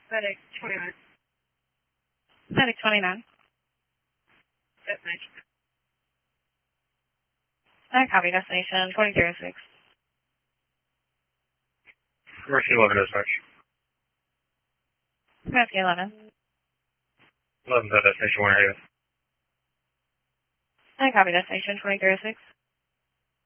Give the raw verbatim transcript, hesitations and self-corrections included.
Medic twenty-nine. Medic twenty-nine. Destination. I copy destination twenty-three oh six. Mercy eleven dispatch. Mercy eleven. eleven's at destination one area. I copy destination twenty-three oh six.